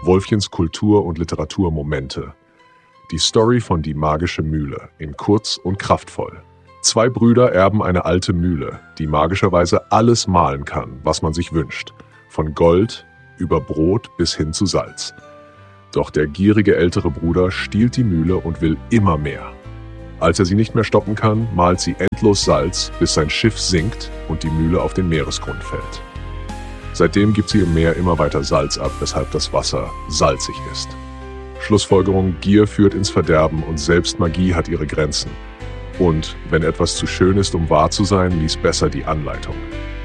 Wolfchens Kultur- und Literaturmomente. Die Story von Die magische Mühle, in kurz und kraftvoll. 2 Brüder erben eine alte Mühle, die magischerweise alles mahlen kann, was man sich wünscht. Von Gold über Brot bis hin zu Salz. Doch der gierige ältere Bruder stiehlt die Mühle und will immer mehr. Als er sie nicht mehr stoppen kann, mahlt sie endlos Salz, bis sein Schiff sinkt und die Mühle auf den Meeresgrund fällt. Seitdem gibt sie im Meer immer weiter Salz ab, weshalb das Wasser salzig ist. Schlussfolgerung: Gier führt ins Verderben und selbst Magie hat ihre Grenzen. Und wenn etwas zu schön ist, um wahr zu sein, lies besser die Anleitung.